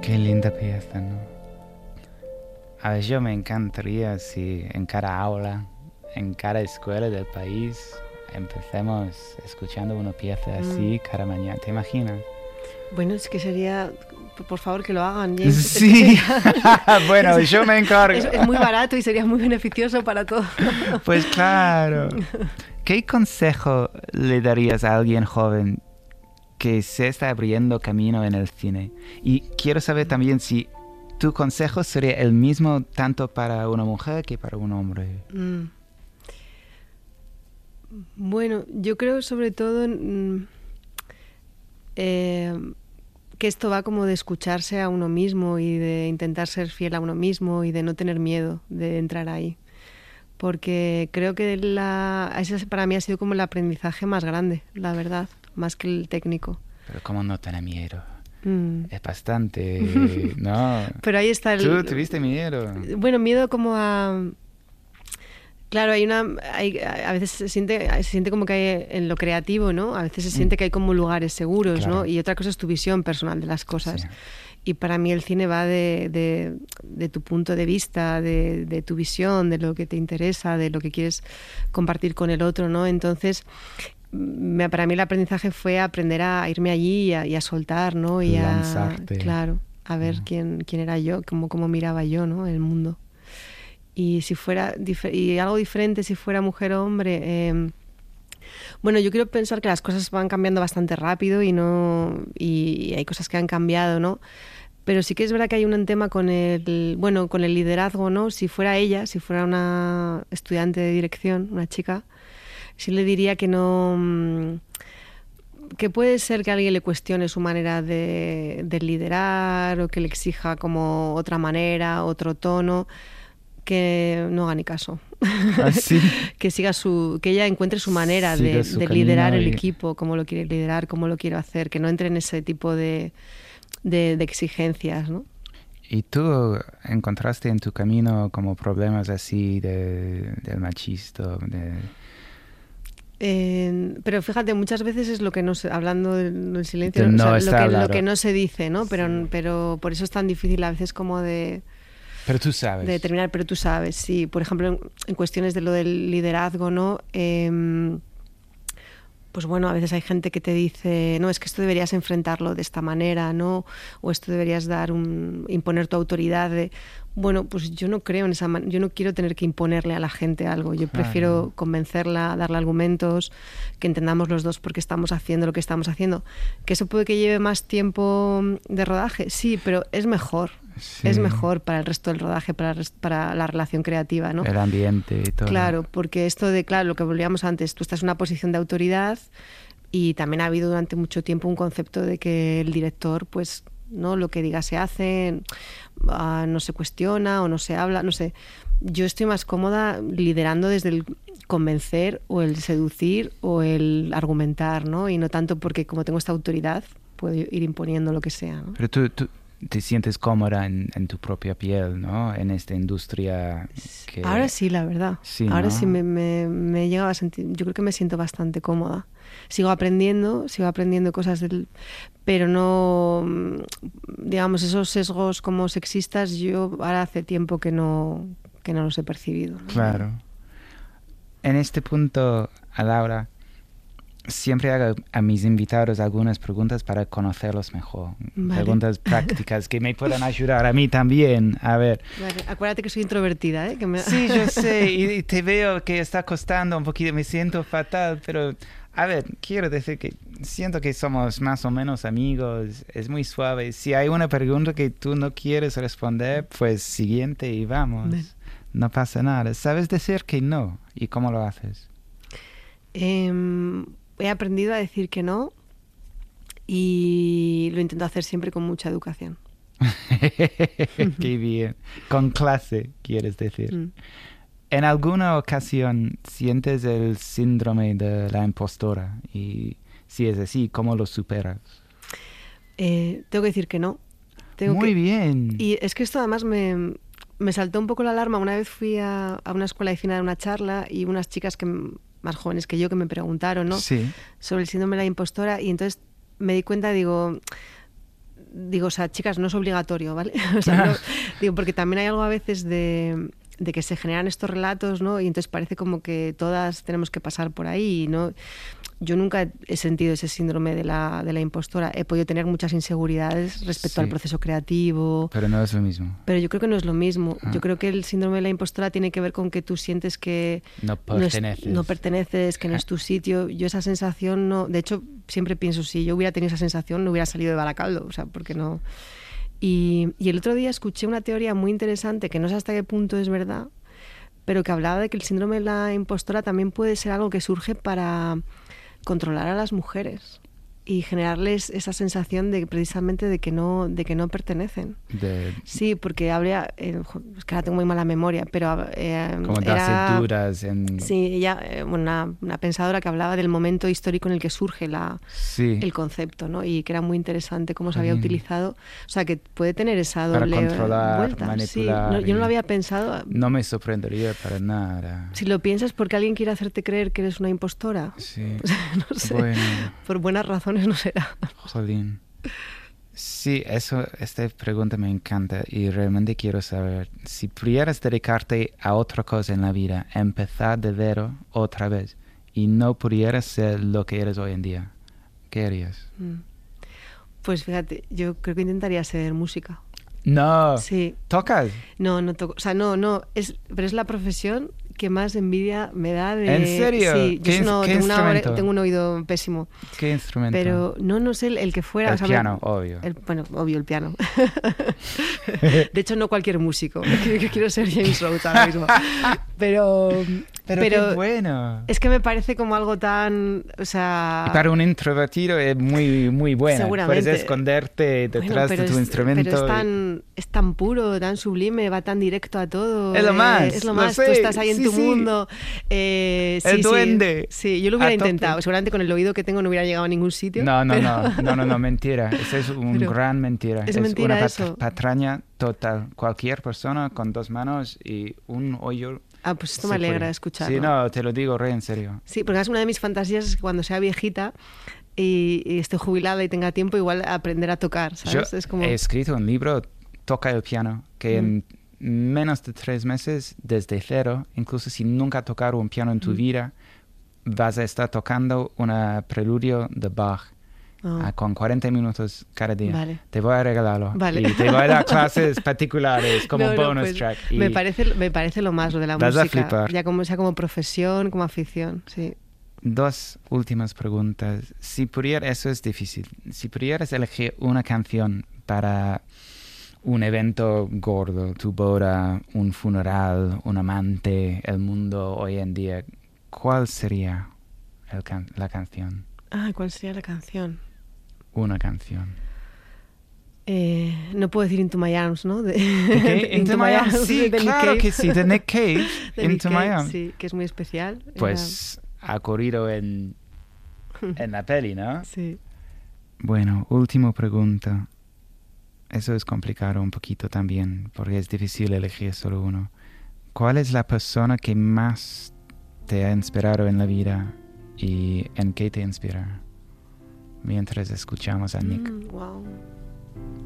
Qué linda pieza, ¿no? A ver, yo me encantaría si en cada aula, en cada escuela del país, empecemos escuchando una pieza así cada mañana. ¿Te imaginas? Bueno, es que sería... Por favor, que lo hagan, James. Sí. Bueno, yo me encargo. Es muy barato y sería muy beneficioso para todos. Pues claro. ¿Qué consejo le darías a alguien joven que se está abriendo camino en el cine? Y quiero saber también si tu consejo sería el mismo tanto para una mujer que para un hombre. Bueno, yo creo sobre todo que esto va como de escucharse a uno mismo y de intentar ser fiel a uno mismo y de no tener miedo de entrar ahí. Porque creo que ese para mí ha sido como el aprendizaje más grande, la verdad, más que el técnico. Pero ¿cómo no tener miedo? Es bastante, ¿no? Pero ahí está ¿Tú tuviste miedo? Bueno, miedo como a... Claro, a veces se siente como que hay en lo creativo, ¿no? A veces se siente que hay como lugares seguros, claro. ¿no? Y otra cosa es tu visión personal de las cosas. Sí. Y para mí el cine va de tu punto de vista, de tu visión, de lo que te interesa, de lo que quieres compartir con el otro, ¿no? Entonces, para mí el aprendizaje fue aprender a irme allí y a soltar, ¿no? Y lanzarte. Claro, a ver quién era yo, cómo miraba yo, ¿no? El mundo. Y si fuera algo diferente, si fuera mujer o hombre, bueno, yo quiero pensar que las cosas van cambiando bastante rápido y hay cosas que han cambiado, ¿no? Pero sí que es verdad que hay un tema con el liderazgo, ¿no? Si fuera ella, si fuera una estudiante de dirección, una chica, sí le diría que no, que puede ser que alguien le cuestione su manera de liderar o que le exija como otra manera, otro tono, que no haga ni caso. ¿Ah, sí? Que ella encuentre su manera de liderar el equipo, cómo lo quiere liderar, cómo lo quiere hacer, que no entre en ese tipo de exigencias, ¿no? ¿Y tú encontraste en tu camino como problemas así del machismo? Pero fíjate, muchas veces es lo que no se, hablando del silencio, lo que no se dice, ¿no? Pero por eso es tan difícil a veces como de... Pero tú sabes. De determinar, pero tú sabes, sí. Por ejemplo, en cuestiones de lo del liderazgo, ¿no? Pues bueno, a veces hay gente que te dice, no, es que esto deberías enfrentarlo de esta manera, ¿no? O esto deberías imponer tu autoridad. Bueno, pues yo no creo en esa manera, yo no quiero tener que imponerle a la gente algo. Yo prefiero convencerla, darle argumentos, que entendamos los dos por qué estamos haciendo lo que estamos haciendo. ¿Que eso puede que lleve más tiempo de rodaje? Sí, pero es mejor. Sí. Es mejor para el resto del rodaje, para la relación creativa, ¿no? El ambiente y todo. Claro, porque esto de, lo que volvíamos antes, tú estás en una posición de autoridad y también ha habido durante mucho tiempo un concepto de que el director, pues, no, lo que diga se hace, no se cuestiona o no se habla, no sé. Yo estoy más cómoda liderando desde el convencer o el seducir o el argumentar, ¿no? Y no tanto porque como tengo esta autoridad puedo ir imponiendo lo que sea, ¿no? Pero tú te sientes cómoda en tu propia piel, ¿no? En esta industria que... Ahora sí, la verdad. Sí, ahora ¿no? sí me he llegado a sentir... Yo creo que me siento bastante cómoda. Sigo aprendiendo cosas pero no... Digamos, esos sesgos como sexistas, yo ahora hace tiempo que no los he percibido, ¿no? Claro. En este punto, a Laura, siempre hago a mis invitados algunas preguntas para conocerlos mejor. Vale. Preguntas prácticas que me puedan ayudar a mí también. A ver. Vale. Acuérdate que soy introvertida, ¿eh? Sí, yo sé. Y te veo que está costando un poquito. Me siento fatal, pero... A ver, quiero decir que siento que somos más o menos amigos. Es muy suave. Si hay una pregunta que tú no quieres responder, pues siguiente y vamos. Bien. No pasa nada. ¿Sabes decir que no? ¿Y cómo lo haces? He aprendido a decir que no y lo intento hacer siempre con mucha educación. Qué bien. Con clase, quieres decir. ¿En alguna ocasión sientes el síndrome de la impostora? Y si es así, ¿cómo lo superas? Tengo que decir que no. Muy bien. Y es que esto además me saltó un poco la alarma. Una vez fui a una escuela de cine a dar una charla y unas chicas más jóvenes que yo que me preguntaron, ¿no? Sí. Sobre el síndrome de la impostora y entonces me di cuenta, digo, digo, o sea, chicas, no es obligatorio, ¿vale? O sea, no, digo, porque también hay algo a veces de que se generan estos relatos, ¿no? Y entonces parece como que todas tenemos que pasar por ahí, ¿no? Yo nunca he sentido ese síndrome de la impostora. He podido tener muchas inseguridades respecto al proceso creativo. Pero no es lo mismo. Pero yo creo que no es lo mismo. Yo creo que el síndrome de la impostora tiene que ver con que tú sientes que no perteneces, que no es tu sitio. Yo esa sensación no... De hecho, siempre pienso, si yo hubiera tenido esa sensación, no hubiera salido de Baracaldo. O sea, porque no... Y el otro día escuché una teoría muy interesante, que no sé hasta qué punto es verdad, pero que hablaba de que el síndrome de la impostora también puede ser algo que surge para controlar a las mujeres y generarles esa sensación de precisamente de que no pertenecen. Sí, porque habría... es que ahora tengo muy mala memoria, pero... como darse duras. Sí, ella, una pensadora que hablaba del momento histórico en el que surge el concepto, ¿no? Y que era muy interesante cómo se había utilizado. O sea, que puede tener esa doble para controlar, vuelta. manipular. Sí, yo no lo había pensado. No me sorprendería para nada. Si lo piensas, porque alguien quiere hacerte creer que eres una impostora. Sí. No sé. Bueno. Por buenas razones no será. Jolín. Sí, esta pregunta me encanta y realmente quiero saber, si pudieras dedicarte a otra cosa en la vida, empezar de cero otra vez, y no pudieras ser lo que eres hoy en día, ¿qué harías? Pues fíjate, yo creo que intentaría ser música. No. Sí. ¿Tocas? No toco. O sea, no. Pero es la profesión que más envidia me da de... ¿En serio? Sí, ¿Qué instrumento? Tengo un oído pésimo. ¿Qué instrumento? Pero no sé el que fuera. El piano, obvio. Bueno, obvio, el piano. De hecho, no cualquier músico. Yo quiero ser James Rhodes ahora mismo. Pero qué bueno. Es que me parece como algo tan... O sea... Y para un introvertido es muy, muy bueno. Seguramente. Puedes esconderte detrás de tu instrumento. Pero es tan puro, tan sublime, va tan directo a todo. Es lo más. Es lo más. Tú estás ahí en tu mundo. El duende. Sí, yo lo hubiera intentado. Seguramente con el oído que tengo no hubiera llegado a ningún sitio. No, mentira. Eso es gran mentira. Es mentira una eso. patraña total. Cualquier persona con 2 manos y un oído... Ah, pues esto me alegra escucharlo. Sí, no, te lo digo en serio. Sí, porque es una de mis fantasías es que cuando sea viejita y esté jubilada y tenga tiempo, igual aprender a tocar, ¿sabes? Yo he escrito un libro, Toca el piano, que en menos de 3 meses, desde cero, incluso si nunca has tocado un piano en tu vida, vas a estar tocando un preludio de Bach. Con 40 minutos cada día. Vale. Te voy a regalarlo. Vale. Y te voy a dar clases particulares como bonus pues, track. Y me parece lo más, lo de la vas música. A flipar. Ya sea como profesión, como afición, sí. 2 últimas preguntas. Eso es difícil. Si pudieras elegir una canción para un evento gordo, tu boda, un funeral, un amante, el mundo hoy en día, ¿cuál sería la canción? ¿Cuál sería la canción? Una canción. No puedo decir Into My Arms, ¿no? Into My Arms, sí, claro que sí, de Nick Cave. Into My Arms. Sí, que es muy especial. Pues ha corrido en la peli, ¿no? Sí. Bueno, última pregunta. Eso es complicado un poquito también, porque es difícil elegir solo uno. ¿Cuál es la persona que más te ha inspirado en la vida y en qué te inspira? Mientras escuchamos a Nick. Wow.